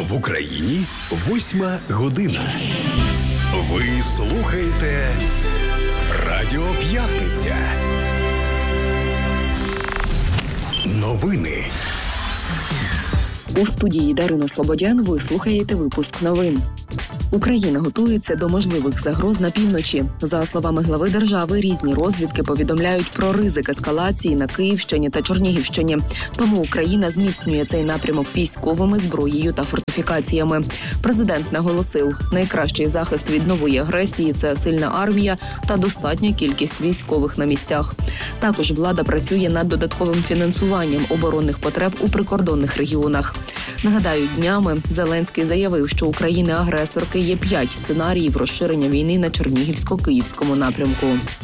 В Україні 8 година. Ви слухаєте Радіо П'ятниця. Новини. У студії Дарина Слободян ви слухаєте випуск новин. Україна готується до можливих загроз на півночі. За словами глави держави, різні розвідки повідомляють про ризик ескалації на Київщині та Чернігівщині. Тому Україна зміцнює цей напрямок військовими, зброєю та фортифікаціями. Президент наголосив, найкращий захист від нової агресії – це сильна армія та достатня кількість військових на місцях. Також влада працює над додатковим фінансуванням оборонних потреб у прикордонних регіонах. Нагадаю, днями Зеленський заявив, що у країни-агресорки є 5 сценаріїв розширення війни на Чернігівсько-Київському напрямку.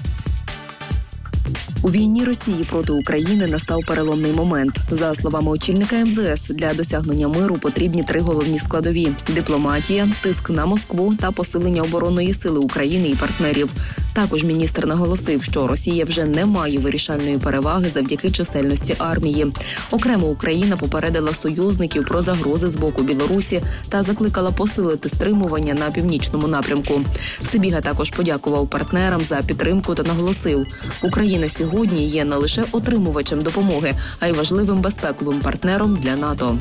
У війні Росії проти України настав переломний момент. За словами очільника МЗС, для досягнення миру потрібні 3 головні складові – дипломатія, тиск на Москву та посилення оборонної сили України і партнерів. Також міністр наголосив, що Росія вже не має вирішальної переваги завдяки чисельності армії. Окремо Україна попередила союзників про загрози з боку Білорусі та закликала посилити стримування на північному напрямку. Сибіга також подякував партнерам за підтримку та наголосив, Україна сьогодні є не лише отримувачем допомоги, а й важливим безпековим партнером для НАТО.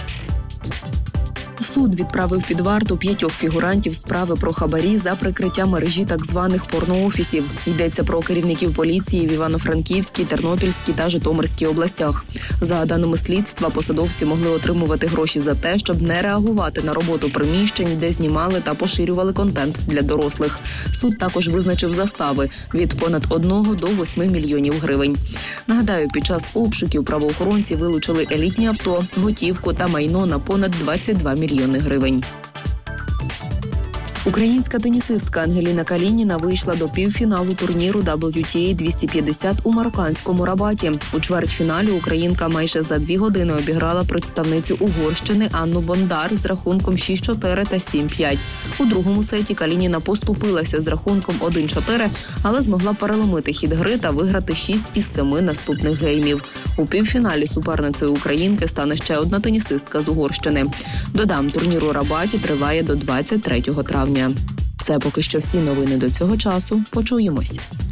Суд відправив під варту 5 фігурантів справи про хабарі за прикриття мережі так званих порноофісів. Йдеться про керівників поліції в Івано-Франківській, Тернопільській та Житомирській областях. За даними слідства, посадовці могли отримувати гроші за те, щоб не реагувати на роботу приміщень, де знімали та поширювали контент для дорослих. Суд також визначив застави від понад 1 до 8 мільйонів гривень. Нагадаю, під час обшуків правоохоронці вилучили елітні авто, готівку та майно на понад 22 мільйони гривень. Українська тенісистка Ангеліна Калініна вийшла до півфіналу турніру WTA 250 у марокканському Рабаті. У чвертьфіналі українка майже за 2 години обіграла представницю Угорщини Анну Бондар з рахунком 6-4 та 7-5. У другому сеті Калініна поступилася з рахунком 1-4, але змогла переломити хід гри та виграти 6 із 7 наступних геймів. У півфіналі суперницею українки стане ще одна тенісистка з Угорщини. Додам, турнір у Рабаті триває до 23 травня. Це поки що всі новини до цього часу. Почуємось.